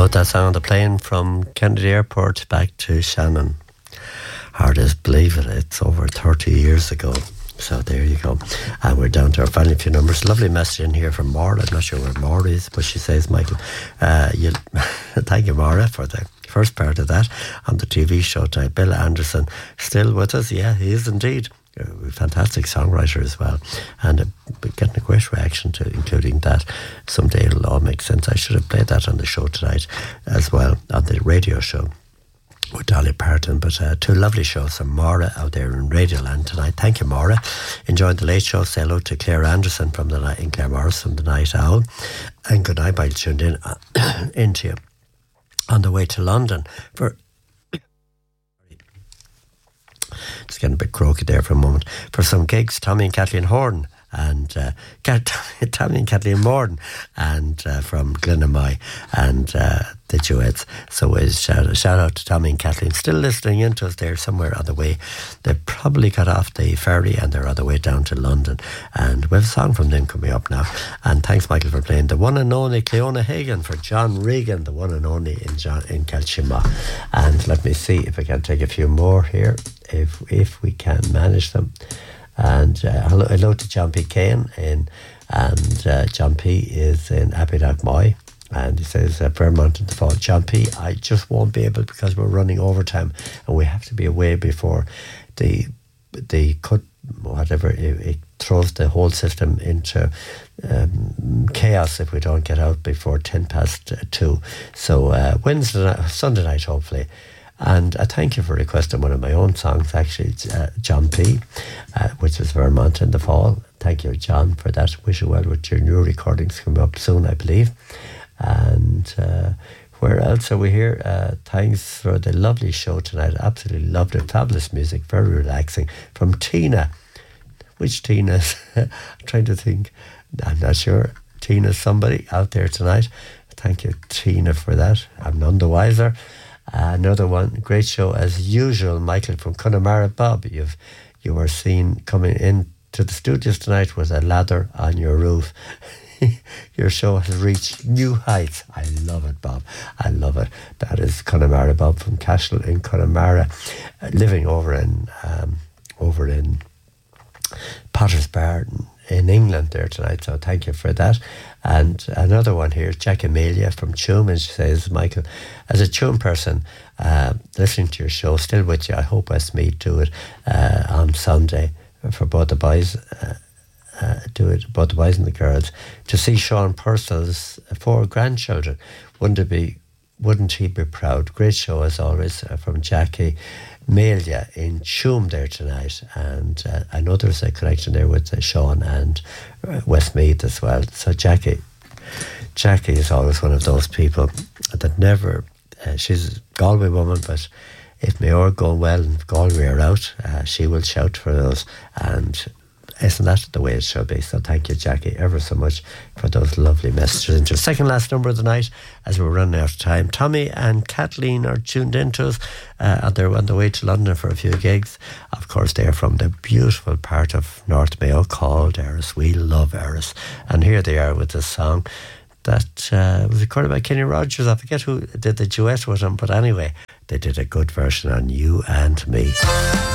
About that song on the plane from Kennedy Airport back to Shannon. Hard as believe it, it's over 30 years ago. So there you go. And we're down to our final few numbers. Lovely message in here from Maura. I'm not sure where Maura is, but she says, Michael, thank you, Maura, for the first part of that on the TV show tonight. Bill Anderson still with us. Yeah, he is indeed. A fantastic songwriter as well, and getting a great reaction to including that. Someday it'll all make sense. I should have played that on the show tonight as well, on the radio show with Dolly Parton. But two lovely shows from Maura out there in Radioland tonight. Thank you, Maura. Enjoyed the late show. Say hello to Claire Anderson from the night, and Claire Morris from the Night Owl. And good night, I tuned in into you on the way to London for. Just getting a bit croaky there for a moment. For some gigs, Tommy and Kathleen Horn and Tommy and Kathleen Morden and from Glenamoy and the duets. So a shout out to Tommy and Kathleen, still listening in to us there somewhere on the way. They probably got off the ferry and they're on the way down to London, and we have a song from them coming up now. And thanks, Michael, for playing the one and only Cleona Hagan for John Regan, the one and only in Kelshima. And let me see if I can take a few more here, if we can manage them. And hello to John P. Kane and John P. is in Abidagmoy, and he says Fairmont in the fall. John P., I just won't be able, because we're running overtime and we have to be away before the cut, whatever, it throws the whole system into chaos if we don't get out before 2:10. So Sunday night hopefully. And I thank you for requesting one of my own songs, actually, John P., which is Vermont in the Fall. Thank you, John, for that. Wish you well with your new recordings coming up soon, I believe. And where else are we here? Thanks for the lovely show tonight. Absolutely loved it. Fabulous music, very relaxing. From Tina. Which Tina's? I'm trying to think. I'm not sure. Tina's somebody out there tonight. Thank you, Tina, for that. I'm none the wiser. Another one, great show as usual, Michael from Connemara. Bob, you were seen coming into the studios tonight with a ladder on your roof. Your show has reached new heights. I love it, Bob. I love it. That is Connemara Bob from Cashel in Connemara, living over in Potter's Bar in England there tonight, so thank you for that. And another one here, Jack Amelia from Tuam, and she says, Michael, as a Tuam person, listening to your show, still with you. I hope Westmeath do it on Sunday for both the boys, both the boys and the girls, to see Sean Purcell's 4 grandchildren. Wouldn't he be proud? Great show as always from Jackie Melia in Tuam there tonight, and I know there's a connection there with Sean and Westmeath as well. So Jackie is always one of those people that never, she's a Galway woman, but if Mayor going well and Galway are out, she will shout for those, and isn't that the way it should be? So thank you, Jackie, ever so much for those lovely messages. Into second last number of the night, as we're running out of time. Tommy and Kathleen are tuned into us, and they're on the way to London for a few gigs. Of course, they're from the beautiful part of North Mayo called Erris. We love Erris, and here they are with a song that was recorded by Kenny Rogers. I forget who did the duet with him, but anyway, they did a good version on You and Me.